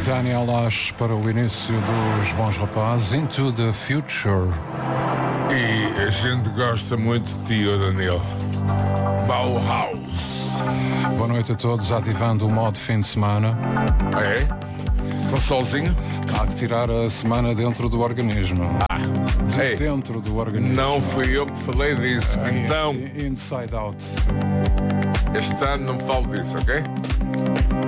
Daniel Ash para o início dos Bons Rapazes, Into the Future. E a gente gosta muito de ti, oh Daniel. Bauhaus. Boa noite a todos, ativando o modo fim de semana. É? Com solzinho? Há que tirar a semana dentro do organismo. Ei, Dentro do organismo. não fui eu que falei disso. Então, Inside out. este ano não falo disso, ok?